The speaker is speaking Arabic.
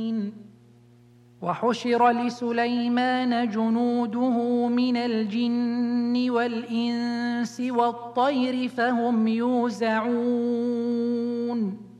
وحشر لسليمان جنوده من الجن والإنس والطير فهم يوزعون